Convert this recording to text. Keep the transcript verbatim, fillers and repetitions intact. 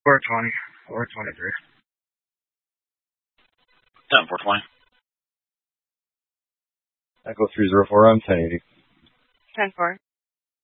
four twenty. four twenty-three. ten four twenty. Echo three zero four, I'm ten eighty. ten four.